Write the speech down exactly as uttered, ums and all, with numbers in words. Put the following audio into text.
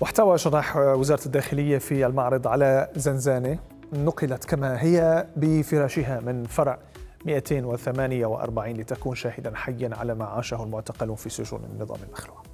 واحتوى شرائح وزارة الداخلية في المعرض على زنزانة نقلت كما هي بفراشها من فرع مئتين وثمانية وأربعين لتكون شاهدا حيا على ما عاشه المعتقلون في سجون النظام المخلوع.